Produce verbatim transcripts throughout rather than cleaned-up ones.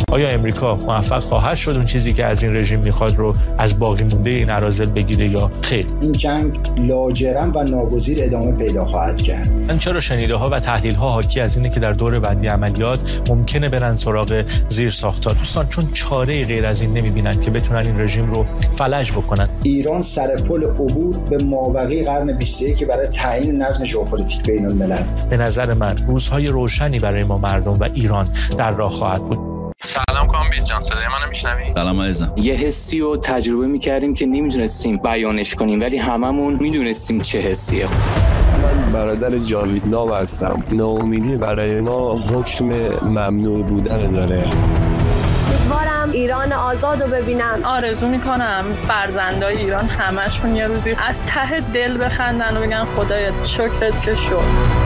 آیا امریکا موفق خواهد شد اون چیزی که از این رژیم میخواد رو از باقی مونده این اراذل بگیره یا خیر؟ این جنگ لاجرم و ناگزیر ادامه پیدا خواهد کرد. من چرا شنیده ها و تحلیل ها حاکی از اینه که در دور بعدی عملیات ممکنه برن سراغ زیر ساخت‌ها دوستان، چون چاره غیر از این نمیبینن که بتونن این رژیم رو فلج بکنن. ایران سر پل عبور به مابقی قرن بیست و یک برای تعیین نظم ژئوپلیتیک بین الملل. به نظر من روزهای روشنی برای ما مردم و ایران در راه خواهد بود. سلام کامبیز جان، صدای منو میشنوی؟ سلام عزیزم. یه حسی رو تجربه میکردیم که نمیدونستیم بیانش کنیم، ولی هممون میدونستیم چه حسیه. من برادر جاوید ناو هستم. ناامیدی برای ما حکم ممنوع بودن داره. امیدوارم ایران آزاد رو ببینم. آرزو میکنم فرزندای ایران همشون یه روزی از ته دل بخندن و بگن خدایا شکرت که شد.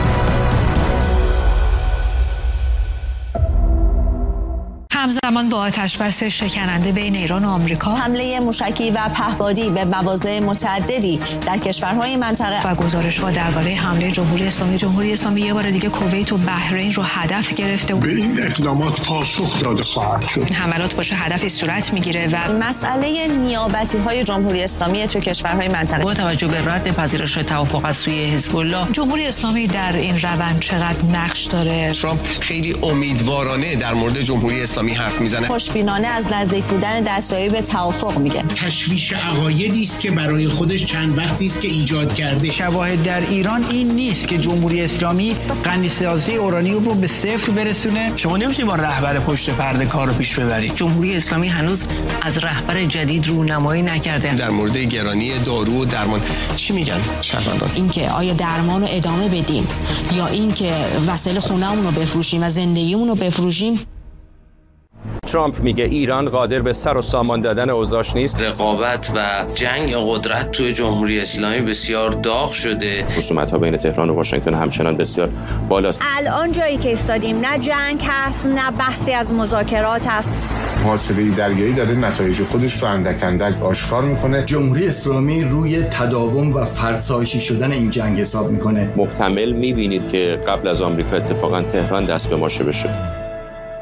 همزمان با آتش‌بس شکننده بین ایران و آمریکا، حمله موشکی و پهپادی به مواضع متعددی در کشورهای منطقه و گزارش‌ها درباره حمله جمهوری اسلامی جمهوری اسلامی یه بار دیگه کویت و بحرین رو هدف گرفته و به این اقدامات پاسخ داده خواهد شد. حملات باشه هدفی صورت میگیره و مسئله نیابتی‌های جمهوری اسلامی تو کشورهای منطقه با توجه به رد پذیرش توافق از سوی حزب الله، جمهوری اسلامی در این روند چقدر نقش داره؟ ترامپ خیلی امیدوارانه در مورد جمهوری اسلامی حرف میزنه. خوشبینانه از نزدیک بودن دستیابی به توافق میگه. تشویش عقایدی است که برای خودش چند وقتی است که ایجاد کرده. شواهد در ایران این نیست که جمهوری اسلامی غنی‌سازی اورانیوم رو به صفر برسونه. شما نمیتونید با رهبر پشت پرده کار رو پیش ببرید. جمهوری اسلامی هنوز از رهبر جدید رونمایی نکرده. در مورد گرانی دارو و درمان چی میگن شهروندان؟ اینکه آیا درمان رو ادامه بدیم یا اینکه وسایل خونه‌مون رو بفروشیم و زندگیمون رو بفروشیم؟ ترامپ میگه ایران قادر به سر و سامان دادن اوضاعش نیست. رقابت و جنگ قدرت توی جمهوری اسلامی بسیار داغ شده. خصومت‌ها بین تهران و واشنگتن همچنان بسیار بالاست. الان جایی که ایستادیم نه جنگ هست نه بحثی از مذاکرات هست. محاصره دریایی داره نتایج خودش رو اندک اندک آشکار میکنه. جمهوری اسلامی روی تداوم و فرسایشی شدن این جنگ حساب میکنه. محتمل میبینید که قبل از آمریکا اتفاقا تهران دست به ماشه بشه.